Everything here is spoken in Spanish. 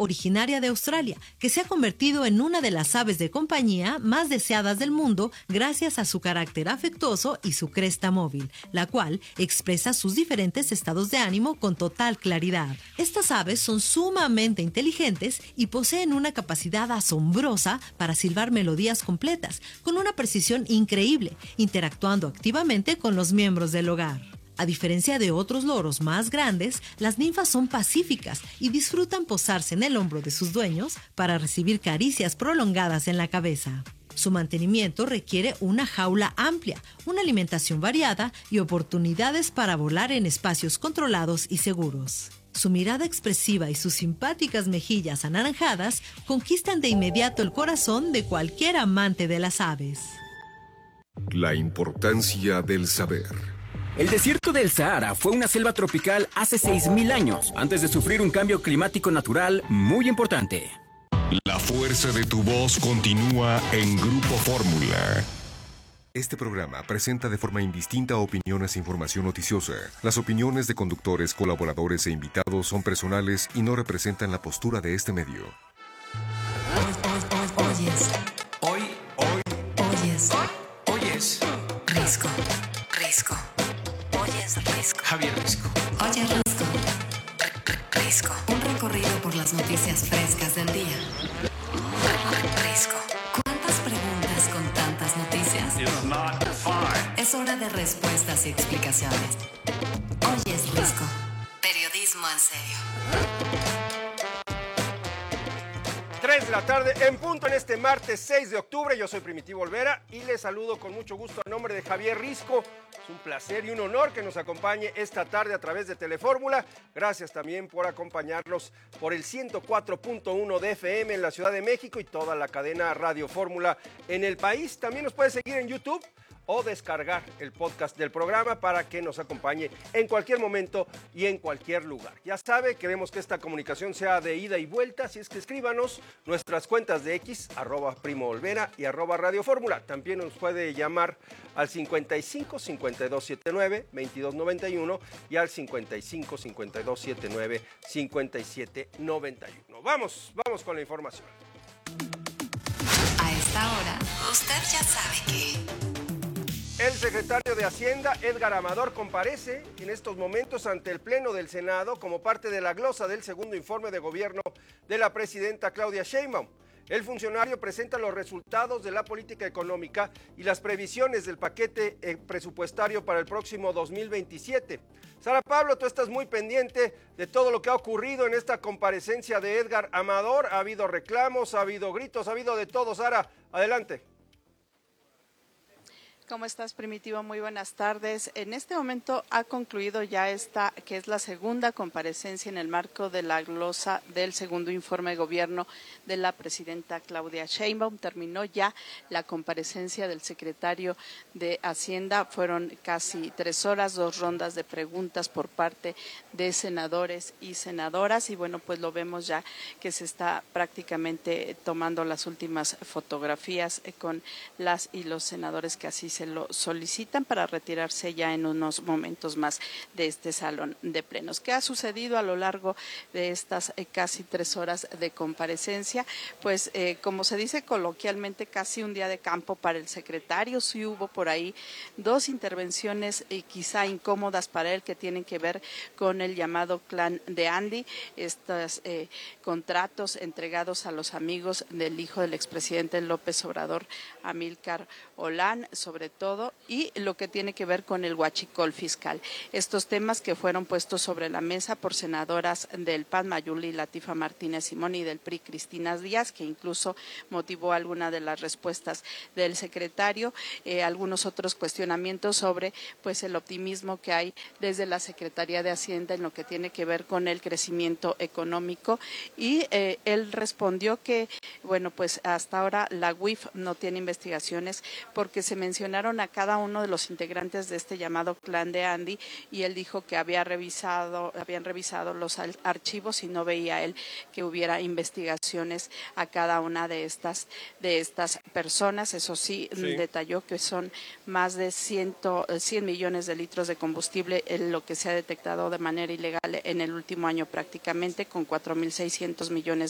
originaria de Australia, que se ha convertido en una de las aves de compañía más deseadas del mundo gracias a su carácter afectuoso y su cresta móvil, la cual expresa sus diferentes estados de ánimo con total claridad. Estas aves son sumamente inteligentes y poseen una capacidad asombrosa para silbar melodías completas, con una precisión increíble, interactuando activamente con los miembros del hogar. A diferencia de otros loros más grandes, las ninfas son pacíficas y disfrutan posarse en el hombro de sus dueños para recibir caricias prolongadas en la cabeza. Su mantenimiento requiere una jaula amplia, una alimentación variada y oportunidades para volar en espacios controlados y seguros. Su mirada expresiva y sus simpáticas mejillas anaranjadas conquistan de inmediato el corazón de cualquier amante de las aves. La importancia del saber. El desierto del Sahara fue una selva tropical hace 6.000 años, antes de sufrir un cambio climático natural muy importante. La fuerza de tu voz continúa en Grupo Fórmula. Este programa presenta de forma indistinta opiniones e información noticiosa. Las opiniones de conductores, colaboradores e invitados son personales y no representan la postura de este medio. Oyes. Risco. Oyes Risco. Javier Risco. Oye Risco. Risco. Un recorrido por las noticias frescas del día. Risco. ¿Cuántas preguntas con tantas noticias? Es hora de respuestas y explicaciones. Oyes Risco. Periodismo en serio. 3 de la tarde en punto en este martes 6 de octubre. Yo soy Primitivo Olvera y les saludo con mucho gusto a nombre de Javier Risco. Es un placer y un honor que nos acompañe esta tarde a través de Telefórmula. Gracias también por acompañarnos por el 104.1 de FM en la Ciudad de México y toda la cadena Radio Fórmula en el país. También nos puede seguir en YouTube o descargar el podcast del programa para que nos acompañe en cualquier momento y en cualquier lugar. Ya sabe, queremos que esta comunicación sea de ida y vuelta, así es que escríbanos nuestras cuentas de X, @PrimoOlvera y @Radio Fórmula. También nos puede llamar al 55 5279 2291 y al 55 5279 5791. Vamos con la información. A esta hora, usted ya sabe que... El secretario de Hacienda, Edgar Amador, comparece en estos momentos ante el Pleno del Senado como parte de la glosa del segundo informe de gobierno de la presidenta Claudia Sheinbaum. El funcionario presenta los resultados de la política económica y las previsiones del paquete presupuestario para el próximo 2027. Sara Pablo, tú estás muy pendiente de todo lo que ha ocurrido en esta comparecencia de Edgar Amador. Ha habido reclamos, ha habido gritos, ha habido de todo. Sara, adelante. ¿Cómo estás, Primitivo? Muy buenas tardes. En este momento ha concluido ya esta, que es la segunda comparecencia en el marco de la glosa del segundo informe de gobierno de la presidenta Claudia Sheinbaum. Terminó ya la comparecencia del secretario de Hacienda. Fueron casi 3 horas, 2 rondas de preguntas por parte de senadores y senadoras. Y bueno, pues lo vemos ya que se está prácticamente tomando las últimas fotografías con las y los senadores que así se lo solicitan para retirarse ya en unos momentos más de este salón de plenos. ¿Qué ha sucedido a lo largo de estas casi 3 horas de comparecencia? Pues como se dice coloquialmente, casi un día de campo para el secretario. Sí hubo por ahí 2 intervenciones quizá incómodas para él que tienen que ver con el llamado clan de Andy, estos contratos entregados a los amigos del hijo del expresidente López Obrador, Amílcar Olán, sobre todo, y lo que tiene que ver con el huachicol fiscal. Estos temas que fueron puestos sobre la mesa por senadoras del PAN, Mayuli Latifa Martínez Simón, y del PRI, Cristina Díaz, que incluso motivó alguna de las respuestas del secretario, algunos otros cuestionamientos sobre pues el optimismo que hay desde la Secretaría de Hacienda en lo que tiene que ver con el crecimiento económico, y él respondió que, bueno, pues hasta ahora la UIF no tiene investigaciones porque se mencionaron a cada uno de los integrantes de este llamado clan de Andy, y él dijo que habían revisado los archivos y no veía él que hubiera investigaciones a cada una de estas personas. Eso sí, detalló que son más de 100 millones de litros de combustible en lo que se ha detectado de manera ilegal en el último año prácticamente, con 4.600 millones